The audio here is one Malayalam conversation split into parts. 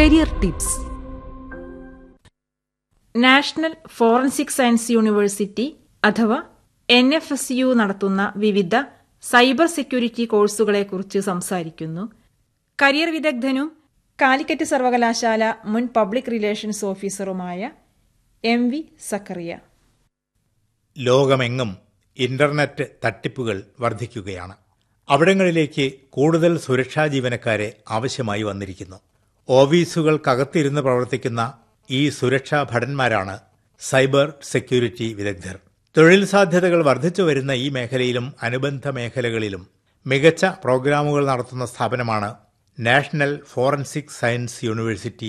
Career tips. National forensic science university അഥവാ NFSU നടത്തുന്ന വിവിധ സൈബർ സെക്യൂരിറ്റി കോഴ്സുകളെക്കുറിച്ച് സംസാരിക്കുന്നു. കരിയർ വിദഗ്ധനും കാലിക്കറ്റ് സർവകലാശാല മുൻ പബ്ലിക് റിലേഷൻസ് ഓഫീസറുമായ MV സക്കറിയ. ലോകമെങ്ങും ഇന്റർനെറ്റ് തട്ടിപ്പുകൾ വർദ്ധിക്കുകയാണ്. അവിടങ്ങളിലേക്ക് കൂടുതൽ സുരക്ഷാ ജീവനക്കാരെ ആവശ്യമായി വന്നിരിക്കുന്നു. ഓഫീസുകൾക്കകത്തിരുന്ന് പ്രവർത്തിക്കുന്ന ഈ സുരക്ഷാ ഭടന്മാരാണ് സൈബർ സെക്യൂരിറ്റി വിദഗ്ധർ. തൊഴിൽ സാധ്യതകൾ വർദ്ധിച്ചു വരുന്ന ഈ മേഖലയിലും അനുബന്ധ മേഖലകളിലും മികച്ച പ്രോഗ്രാമുകൾ നടത്തുന്ന സ്ഥാപനമാണ് national forensic science university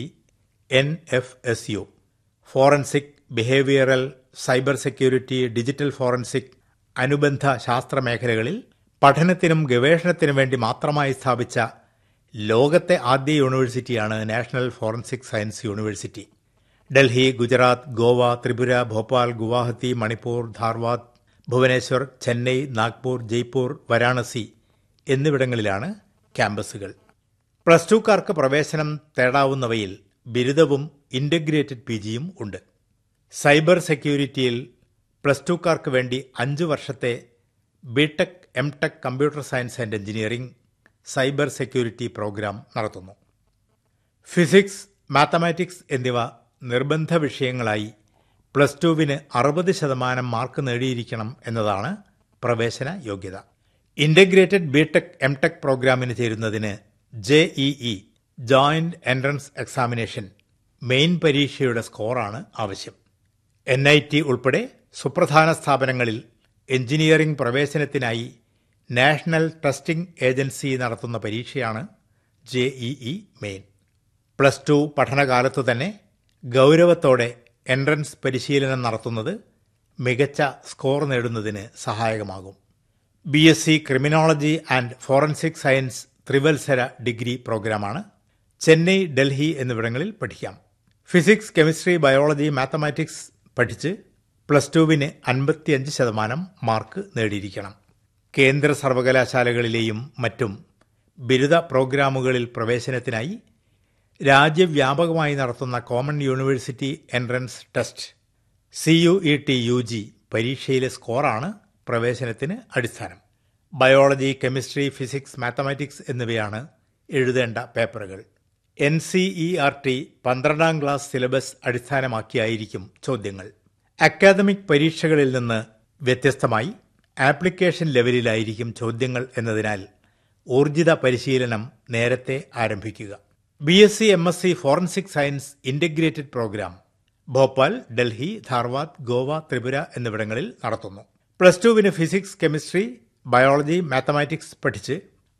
NFSU. Forensic, behavioural, cyber security, digital forensic, അനുബന്ധ ശാസ്ത്ര മേഖലകളിൽ പഠനത്തിനും ഗവേഷണത്തിനും വേണ്ടി മാത്രമായി സ്ഥാപിച്ച ലോകത്തെ ആദ്യ യൂണിവേഴ്സിറ്റിയാണ് national forensic science university. Delhi, Gujarat, Goa, Tripura, Bhopal, Guwahati, Manipur, Dharwad, Bhubaneswar, Chennai, Nagpur, Jaipur, Varanasi എന്നിവിടങ്ങളിലാണ് ക്യാമ്പസുകൾ. പ്ലസ് ടുക്കാർക്ക് പ്രവേശനം തേടാവുന്നവയിൽ ബിരുദവും ഇന്റഗ്രേറ്റഡ് PGയും ഉണ്ട്. സൈബർ സെക്യൂരിറ്റിയിൽ പ്ലസ് ടുക്കാർക്ക് വേണ്ടി 5 വർഷത്തെ BTech, MTech computer science and engineering cyber security programme നടത്തുന്നു. ഫിസിക്സ്, മാത്തമാറ്റിക്സ് എന്നിവ നിർബന്ധ വിഷയങ്ങളായി പ്ലസ് ടുവിന് 60% മാർക്ക് നേടിയിരിക്കണം എന്നതാണ് പ്രവേശന യോഗ്യത. ഇന്റഗ്രേറ്റഡ് BTech, MTech പ്രോഗ്രാമിന് ചേരുന്നതിന് JEE joint entrance examination main പരീക്ഷയുടെ സ്കോറാണ് ആവശ്യം. NIT ഉൾപ്പെടെ സുപ്രധാന സ്ഥാപനങ്ങളിൽ എഞ്ചിനീയറിംഗ് പ്രവേശനത്തിനായി നാഷണൽ ടെസ്റ്റിംഗ് ഏജൻസി നടത്തുന്ന പരീക്ഷയാണ് JEE മെയിൻ. പ്ലസ് ടു പഠനകാലത്തു തന്നെ ഗൗരവത്തോടെ എൻട്രൻസ് പരിശീലനം നടത്തുന്നത് മികച്ച സ്കോർ നേടുന്നതിന് സഹായകമാകും. BSc criminology and forensic science ത്രിവത്സര degree പ്രോഗ്രാമാണ്. ചെന്നൈ, ഡൽഹി എന്നിവിടങ്ങളിൽ പഠിക്കാം. ഫിസിക്സ്, കെമിസ്ട്രി, ബയോളജി, മാത്തമാറ്റിക്സ് പഠിച്ച് പ്ലസ് ടുവിന് 55% മാർക്ക് നേടിയിരിക്കണം. കേന്ദ്ര സർവകലാശാലകളിലെയും മറ്റും ബിരുദ പ്രോഗ്രാമുകളിൽ പ്രവേശനത്തിനായി രാജ്യവ്യാപകമായി നടത്തുന്ന common university entrance test CUET UG പരീക്ഷയിലെ സ്കോറാണ് പ്രവേശനത്തിന് അടിസ്ഥാനം. ബയോളജി, കെമിസ്ട്രി, ഫിസിക്സ്, മാത്തമാറ്റിക്സ് എന്നിവയാണ് എഴുതേണ്ട പേപ്പറുകൾ. NCERT 12ാം ക്ലാസ് സിലബസ് അടിസ്ഥാനമാക്കിയായിരിക്കും ചോദ്യങ്ങൾ. അക്കാദമിക് പരീക്ഷകളിൽ നിന്ന് വ്യത്യസ്തമായി ആപ്ലിക്കേഷൻ ലെവലിലായിരിക്കും ചോദ്യങ്ങൾ എന്നതിനാൽ ഊർജിത പരിശീലനം നേരത്തെ ആരംഭിക്കുക. BSc MSc forensic science integrated programme Bhopal, Delhi, Dharwad, Goa, Tripura എന്നിവിടങ്ങളിൽ നടത്തുന്നു. പ്ലസ് ടുവിന് ഫിസിക്സ്, കെമിസ്ട്രി, ബയോളജി, മാത്തമാറ്റിക്സ് പഠിച്ച്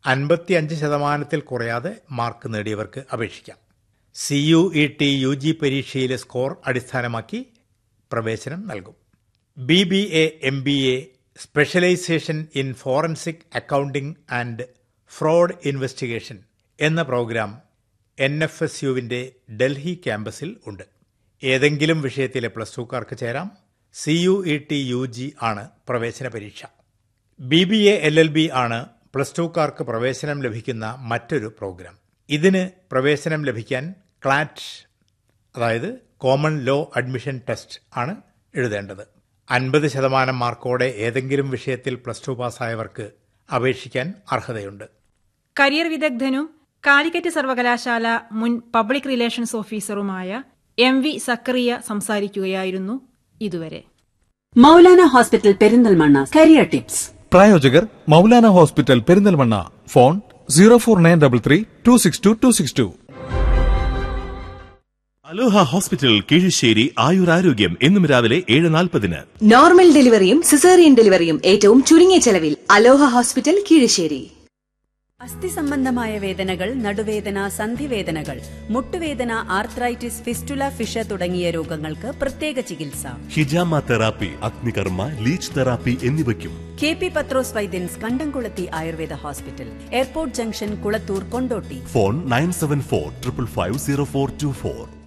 55% കുറയാതെ മാർക്ക് നേടിയവർക്ക് അപേക്ഷിക്കാം. CUET UG പരീക്ഷയിലെ സ്കോർ അടിസ്ഥാനമാക്കി പ്രവേശനം നൽകും. BBA MBA specialisation in forensic accounting and fraud investigation എന്ന പ്രോഗ്രാം NFSUവിന്റെ ഡൽഹി ക്യാമ്പസിൽ ഉണ്ട്. ഏതെങ്കിലും വിഷയത്തിലെ പ്ലസ് ടുക്കാർക്ക് ചേരാം. CUET UG ആണ് പ്രവേശന പരീക്ഷ. BBA LLB ആണ് പ്ലസ് ടുക്കാർക്ക് പ്രവേശനം ലഭിക്കുന്ന മറ്റൊരു പ്രോഗ്രാം. ഇതിന് പ്രവേശനം ലഭിക്കാൻ CLAT, അതായത് കോമൺ ലോ അഡ്മിഷൻ ടെസ്റ്റ് ആണ് എഴുതേണ്ടത്. 50% മാർക്കോടെ ഏതെങ്കിലും വിഷയത്തിൽ പ്ലസ് ടു പാസ്സായവർക്ക് അപേക്ഷിക്കാൻ അർഹതയുണ്ട്. കരിയർ വിദഗ്ധനും കാലിക്കറ്റ് സർവകലാശാല മുൻ പബ്ലിക് റിലേഷൻസ് ഓഫീസറുമായ MV സക്കറിയ സംസാരിക്കുകയായിരുന്നു ഇതുവരെ. Maulana hospital Perinthalmanna career tips. പ്രായോജകർ മൗലാന ഹോസ്പിറ്റൽ പെരിന്തൽമണ്ണ. ഫോൺ 0493326262. അലോഹ ഹോസ്പിറ്റൽ കീഴ്ശ്ശേരി ആയുരാരോഗ്യം എന്നും രാവിലെ 7:40. നോർമൽ ഡെലിവറിയും സിസേറിയൻ ഡെലിവറിയും ഏറ്റവും ചുരുങ്ങിയ ചെലവിൽ. അലോഹ ഹോസ്പിറ്റൽ കീഴ്ശ്ശേരി. അസ്ഥി സംബന്ധമായ വേദനകൾ, നടുവേദന, സന്ധിവേദനകൾ, മുട്ടുവേദന, ആർത്രൈറ്റിസ്, ഫിസ്റ്റുല, ഫിഷ തുടങ്ങിയ രോഗങ്ങൾക്ക് പ്രത്യേക ചികിത്സ. ഹിജാമ തെറാപ്പി, അഗ്നികർമ്മ, ലീച്ച് തെറാപ്പി എന്നിവയ്ക്കും KP പത്രോസ് വൈദ്യൻസ്, കണ്ടംകുളത്തി Ayurveda hospital, airport junction, Kulathur, Kondotty. Phone 9745550424.